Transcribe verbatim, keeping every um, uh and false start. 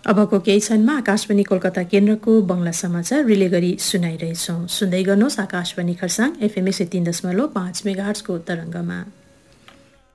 अबको केही क्षणमा आकाशवाणी कोलकाता केन्द्रको बंगला समाचार रिले गरी सुनाइरहेछौँ। सुन्दै गर्नुहोस् आकाशवाणी खरसाङ एफएम एक सय तीन दशमलव पाँच मेगाहर्जको तरङ्गमा।